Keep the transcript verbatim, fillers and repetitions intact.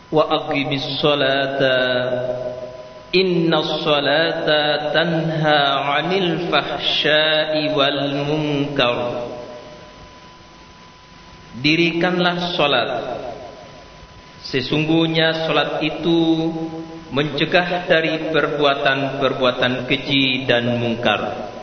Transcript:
wa aqimis salata innas salata tanha 'anil fahsya'i wal munkar. Dirikanlah salat, sesungguhnya salat itu mencegah dari perbuatan-perbuatan keji dan mungkar.